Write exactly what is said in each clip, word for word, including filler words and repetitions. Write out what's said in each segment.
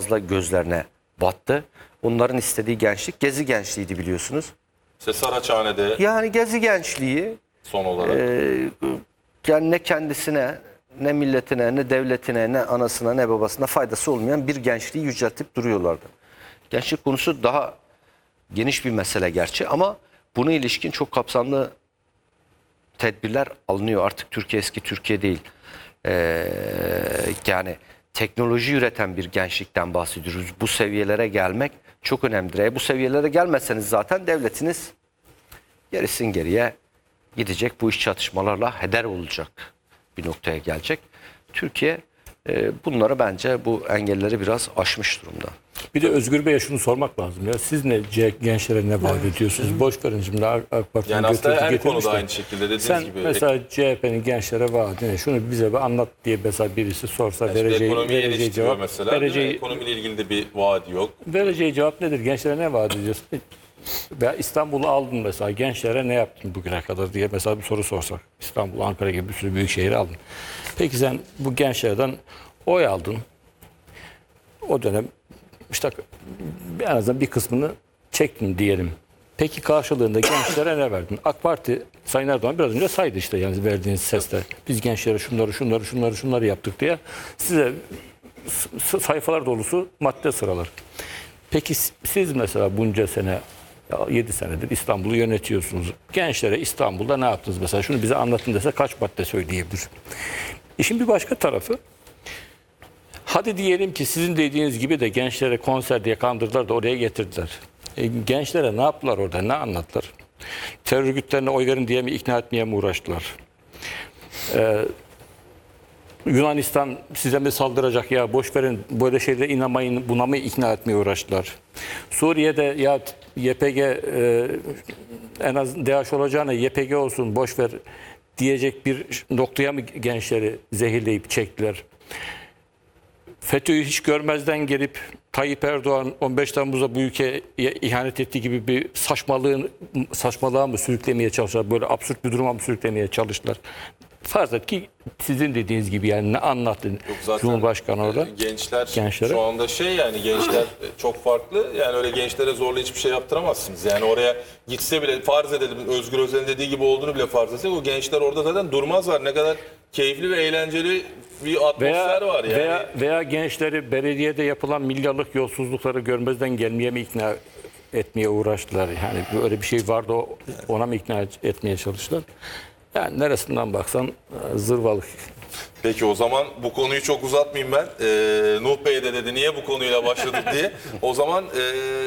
fazla gözlerine battı. Onların istediği gençlik Gezi gençliğiydi biliyorsunuz. İşte Saraçhane'de Yani Gezi gençliği son olarak. e, yani ne kendisine, ne milletine, ne devletine, ne anasına, ne babasına faydası olmayan bir gençliği yüceltip duruyorlardı. Gençlik konusu daha geniş bir mesele gerçi ama buna ilişkin çok kapsamlı tedbirler alınıyor. Artık Türkiye eski Türkiye değil. Ee, yani teknoloji üreten bir gençlikten bahsediyoruz. Bu seviyelere gelmek çok önemlidir. E bu seviyelere gelmezseniz zaten devletiniz gerisin geriye gidecek. Bu iş çatışmalarla heder olacak bir noktaya gelecek. Türkiye e, bunları bence bu engelleri biraz aşmış durumda. Bir de Özgür Bey'e şunu sormak lazım ya. Siz ne gençlere ne vaat ediyorsunuz? Boş verin şimdi AK Parti'nin Yani aslında götürdü, her getirmiş konuda de. aynı şekilde dediğiniz Sen gibi. mesela C H P'nin gençlere vaat ne? Şunu bize bir anlat diye mesela birisi sorsa Yani işte vereceği, ekonomiyi vereceği eleştiriyor cevap. mesela. Vereceği, Ekonomiyle ilgili de bir vaadi yok. vereceği cevap nedir? Gençlere ne vaat ediyorsun? Veya İstanbul'u aldın mesela. Gençlere ne yaptın bugüne kadar diye mesela bir soru sorsak. İstanbul, Ankara gibi bir sürü büyük şehri aldın. Peki sen bu gençlerden oy aldın. O dönem işte en azından bir kısmını çektin diyelim. Peki karşılığında gençlere ne verdin? AK Parti, Sayın Erdoğan biraz önce saydı işte yani verdiğiniz sesler. Biz gençlere şunları şunları şunları şunları yaptık diye size sayfalar dolusu madde sıralar. Peki siz mesela bunca sene, yedi senedir İstanbul'u yönetiyorsunuz. Gençlere İstanbul'da ne yaptınız mesela? Şunu bize anlatın dese kaç madde söyleyebilir? İşin bir başka tarafı, hadi diyelim ki sizin dediğiniz gibi de gençlere konser diye kandırdılar da oraya getirdiler. E, gençlere ne yaptılar orada, ne anlattılar? Terör örgütlerine oy verin diye mi ikna etmeye mi uğraştılar? E, Yunanistan size mi saldıracak ya boş verin böyle şeylere inanmayın buna mı ikna etmeye uğraştılar? Suriye'de ya Y P G e, en az DAEŞ olacağına Y P G olsun boş ver diyecek bir noktaya mı gençleri zehirleyip çektiler? FETÖ'yü hiç görmezden gelip Tayyip Erdoğan on beş Temmuz'da bu ülkeye ihanet ettiği gibi bir saçmalığın saçmalığa mı sürüklemeye çalıştılar? Böyle absürt bir duruma mı sürüklemeye çalıştılar? Farz et ki sizin dediğiniz gibi yani ne anlattın Cumhurbaşkanı orada? Gençler Gençlere. şu anda şey yani gençler çok farklı. Yani öyle gençlere zorla hiçbir şey yaptıramazsınız. Yani oraya gitse bile farz edelim Özgür Özel'in dediği gibi olduğunu bile farz etsek o gençler orada zaten durmazlar. Ne kadar keyifli ve eğlenceli bir atmosfer Veya, var yani. veya, veya gençleri belediyede yapılan milyarlık yolsuzlukları görmezden gelmeye mi ikna etmeye uğraştılar? Yani böyle bir şey vardı ona mı ikna etmeye çalıştılar? Yani neresinden baksan zırvalık. Peki o zaman bu konuyu çok uzatmayayım ben. Ee, Nuh Bey de dedi niye bu konuyla başladık diye. O zaman e,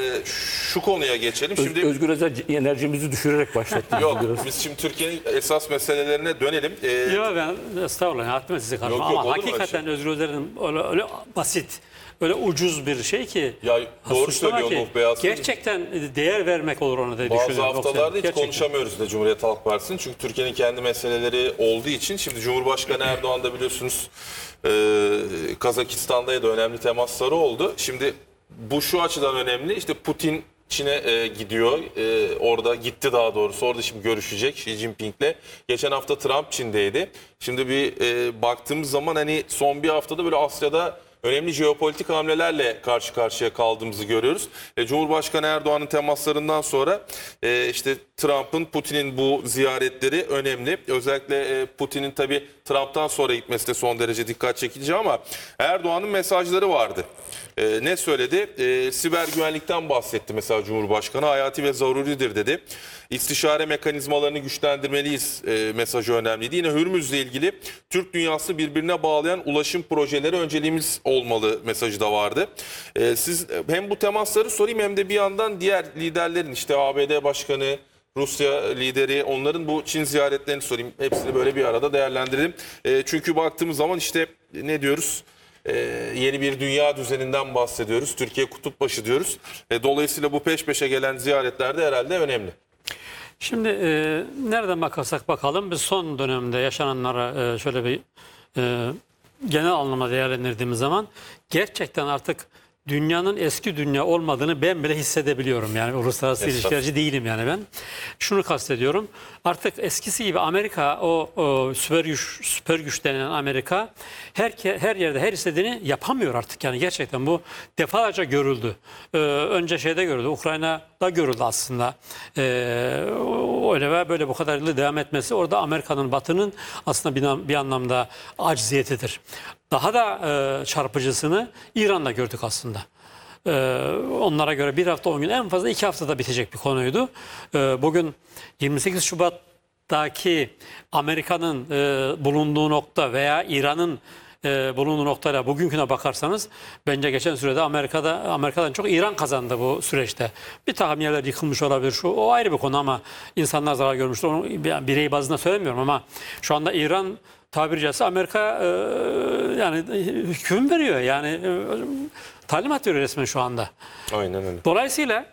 şu konuya geçelim. Öz, Şimdi Özgür Özel enerjimizi düşürerek başlattık. Yok biz şimdi Türkiye'nin esas meselelerine dönelim. Ee, Yok ben estağfurullah hatta sizi karşıma Yok, yok, ama olur mu hakikaten öyle Özgür Özel'in öyle, öyle basit, öyle ucuz bir şey ki. Ya doğru suçlama söylüyor ki Nuh Bey aslında. gerçekten değer vermek olur ona diye Bazı düşünüyorum. haftalarda hiç Gerçekten. konuşamıyoruz da Cumhuriyet Halk Partisi'nin. Çünkü Türkiye'nin kendi meseleleri olduğu için. Şimdi Cumhurbaşkanı Erdoğan da biliyorsunuz e, Kazakistan'da da önemli temasları oldu. Şimdi bu şu açıdan önemli. İşte Putin Çin'e e, gidiyor. E, orada gitti daha doğrusu. Orada şimdi görüşecek Xi Jinping'le. Geçen hafta Trump Çin'deydi. Şimdi bir e, baktığımız zaman hani son bir haftada böyle Asya'da önemli jeopolitik hamlelerle karşı karşıya kaldığımızı görüyoruz. E, Cumhurbaşkanı Erdoğan'ın temaslarından sonra e, işte Trump'ın Putin'in bu ziyaretleri önemli. Özellikle e, Putin'in tabii Trump'tan sonra gitmesi de son derece dikkat çekici ama Erdoğan'ın mesajları vardı. E, ne söyledi? E, siber güvenlikten bahsetti mesela Cumhurbaşkanı. Hayati ve zaruridir dedi. İstişare mekanizmalarını güçlendirmeliyiz e, mesajı önemliydi. Yine Hürmüz'le ilgili Türk dünyası birbirine bağlayan ulaşım projeleri önceliğimiz olmalı mesajı da vardı. E, siz hem bu temasları sorayım hem de bir yandan diğer liderlerin işte A B D Başkanı, Rusya lideri onların bu Çin ziyaretlerini sorayım. Hepsini böyle bir arada değerlendirelim. E, çünkü baktığımız zaman işte ne diyoruz? Ee, yeni bir dünya düzeninden bahsediyoruz. Türkiye kutup başı diyoruz. E, dolayısıyla bu peş peşe gelen ziyaretler de herhalde önemli. Şimdi e, nereden bakarsak bakalım biz son dönemde yaşananlara e, şöyle bir e, genel anlamda değerlendirdiğimiz zaman gerçekten artık dünyanın eski dünya olmadığını ben bile hissedebiliyorum. Yani uluslararası ilişkilerci değilim yani ben. Şunu kastediyorum. Artık eskisi gibi Amerika o, o süper güç süper güç denen Amerika her her yerde her istediğini yapamıyor artık. Yani gerçekten bu defalarca görüldü. Ee, önce şeyde görüldü. Ukrayna'da görüldü aslında. Ee, öyle ve böyle bu kadar yıl devam etmesi orada Amerika'nın, Batı'nın aslında bir, bir anlamda acziyetidir. Daha da e, çarpıcısını İran'da gördük aslında. E, onlara göre bir hafta on gün, en fazla iki haftada bitecek bir konuydu. E, bugün yirmi sekiz Şubat'taki Amerika'nın e, bulunduğu nokta veya İran'ın e, bulunduğu noktayla bugünküne bakarsanız bence geçen sürede Amerika'da Amerika'dan çok İran kazandı bu süreçte. Bir takım yerler yıkılmış olabilir. Şu o ayrı bir konu ama insanlar zarar görmüştür. Onu birey bazında söylemiyorum ama şu anda İran tabiri caizse Amerika e, yani hüküm veriyor. Yani e, talimat veriyor resmen şu anda. Aynen öyle. Dolayısıyla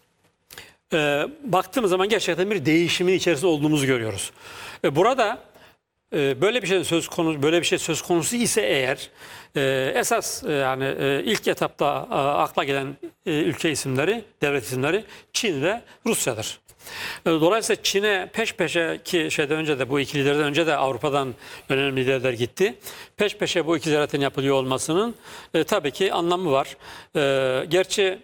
e, baktığımız zaman gerçekten bir değişimin içerisinde olduğumuzu görüyoruz. E, burada e, böyle bir şey söz konusu böyle bir şey söz konusu ise eğer e, esas e, yani e, ilk etapta e, akla gelen e, ülke isimleri, devlet isimleri Çin ve Rusya'dır. Dolayısıyla Çin'e peş peşe ki şeyden önce de bu iki liderden önce de Avrupa'dan önemli liderler gitti. Peş peşe bu iki ziyaretin yapılıyor olmasının e, tabii ki anlamı var. E, gerçi e,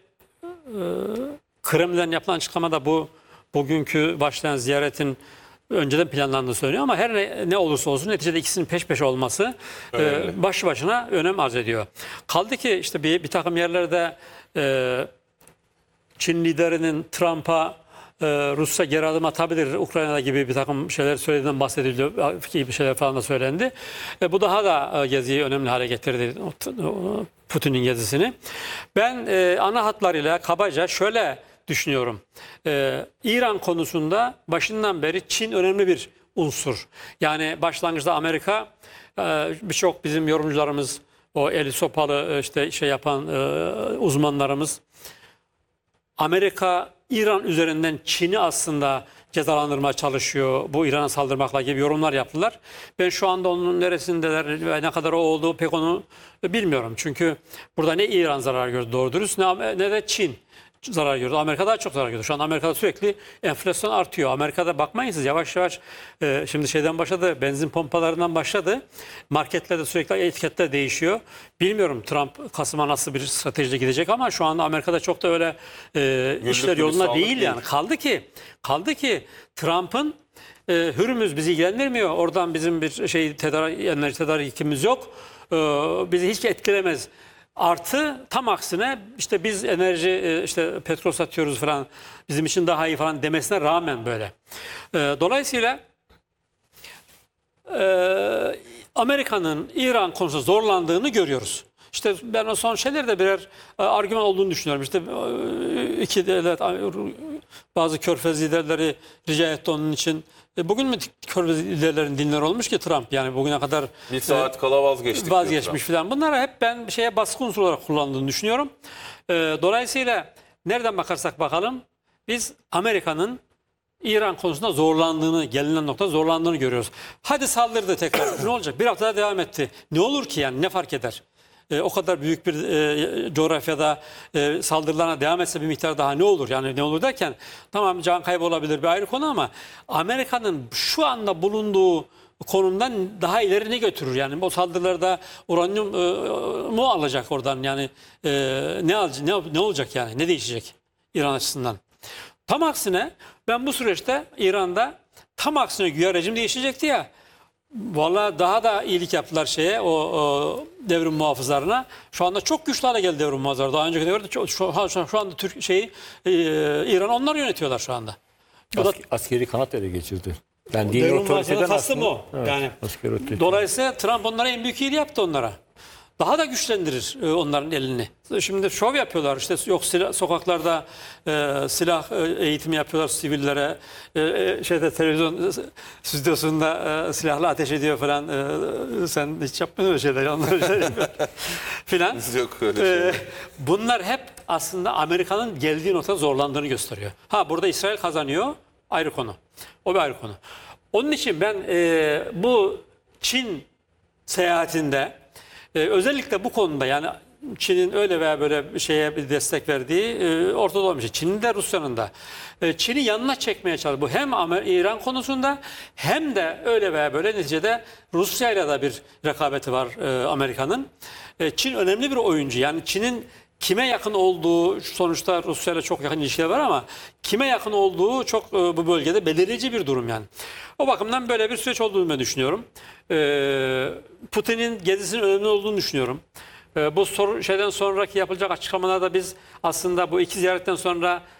Kremlin'den yapılan açıklamada bu bugünkü başlayan ziyaretin önceden planlandığı söyleniyor ama her ne, ne olursa olsun neticede ikisinin peş peşe olması e, başlı başına önem arz ediyor. Kaldı ki işte bir, bir takım yerlerde e, Çin liderinin Trump'a Ee, Rusya geri adım atabilir, Ukrayna'da gibi bir takım şeyler söylediğinden bahsediliyor, gibi şeyler falan da söylendi. E, bu daha da e, geziyi önemli hale getirdi, Putin'in gezisini. Ben e, ana hatlarıyla kabaca şöyle düşünüyorum. E, İran konusunda başından beri Çin önemli bir unsur. Yani başlangıçta Amerika, e, birçok bizim yorumcularımız, o eli sopalı işte şey yapan e, uzmanlarımız, Amerika İran üzerinden Çin'i aslında cezalandırmaya çalışıyor, bu İran'a saldırmakla gibi yorumlar yaptılar. Ben şu anda onun neresindeler ve ne kadar o olduğu pek onu bilmiyorum. Çünkü burada ne İran zarar gördü doğru dürüst ne, ne de Çin zarar gördü. Amerika daha çok zarar gördü. Şu an Amerika'da sürekli enflasyon artıyor. Amerika'da bakmayın siz yavaş yavaş e, şimdi şeyden başladı, benzin pompalarından başladı. Marketlerde sürekli etiketler değişiyor. Bilmiyorum Trump Kasım'a nasıl bir stratejiyle gidecek ama şu anda Amerika'da çok da öyle e, işler yolunda değil yani. Kaldı ki kaldı ki Trump'ın e, Hürmüz bizi ilgilendirmiyor. Oradan bizim bir şey tedarik, enerji tedarikimiz yok. E, bizi hiç etkilemez. Artı tam aksine işte biz enerji işte petrol satıyoruz falan bizim için daha iyi falan demesine rağmen böyle. Dolayısıyla Amerika'nın İran konusunda zorlandığını görüyoruz. İşte ben o son şeylerde birer argüman olduğunu düşünüyorum. İşte iki devlet bazı körfez liderleri rica etti onun için. E bugün mü körfez liderlerin dinler olmuş ki Trump yani bugüne kadar bir saat kala vazgeçtik. Vazgeçmiş falan. Bunları hep ben bir şeye baskı unsuru olarak kullandığını düşünüyorum. E, dolayısıyla nereden bakarsak bakalım biz Amerika'nın İran konusunda zorlandığını, gelinen nokta zorlandığını görüyoruz. Hadi saldırdı tekrar. Ne olacak? Bir hafta daha devam etti. Ne olur ki yani ne fark eder? E, o kadar büyük bir e, coğrafyada e, saldırılarına devam etse bir miktar daha ne olur? Yani ne olur derken tamam can kaybı olabilir bir ayrı konu ama Amerika'nın şu anda bulunduğu konumdan daha ileri ne götürür? Yani o saldırılarda uranyum e, mu alacak oradan yani e, ne, ne, ne olacak yani? Ne değişecek İran açısından? Tam aksine ben bu süreçte İran'da tam aksine güya rejim değişecekti ya. Vallahi daha da iyilik yaptılar şeye o, o devrim muhafızlarına. Şu anda çok güçlü hale geldi devrim muhafızları. Daha önceki devirde çok, şu, şu, şu anda Türk şeyi e, İran onlar yönetiyorlar şu anda. As, da, askeri kanat ele geçirdi. Yani devrim muhafızlarına kastım o. Evet, yani askeri dolayısıyla Trump onlara en büyük iyiliği yaptı onlara. Daha da güçlendirir e, onların elini. Şimdi şov yapıyorlar işte yok silah, sokaklarda e, silah e, eğitimi yapıyorlar sivillere. E, e, şeyde televizyon e, stüdyosunda e, silahla ateş ediyor falan. E, sen hiç yapmıyorsun öyle şeyler. Onları filan. Yok öyle şey. E, bunlar hep aslında Amerika'nın geldiği noktada zorlandığını gösteriyor. Ha burada İsrail kazanıyor ayrı konu. O bir ayrı konu. Onun için ben e, bu Çin seyahatinde Ee, özellikle bu konuda yani Çin'in öyle veya böyle bir şeye bir destek verdiği e, ortada olmuş. Çin'in de Rusya'nın da. E, Çin'i yanına çekmeye çalışıyor. Bu hem Amer- İran konusunda hem de öyle veya böyle neticede Rusya'yla da bir rekabeti var e, Amerika'nın. E, Çin önemli bir oyuncu. Yani Çin'in kime yakın olduğu, sonuçta Rusya'yla çok yakın ilişkiler var ama kime yakın olduğu çok e, bu bölgede belirleyici bir durum yani. O bakımdan böyle bir süreç olduğunu ben düşünüyorum. E, Putin'in gezisinin önemli olduğunu düşünüyorum. E, bu soru, şeyden sonraki yapılacak açıklamalarda biz aslında bu iki ziyaretten sonra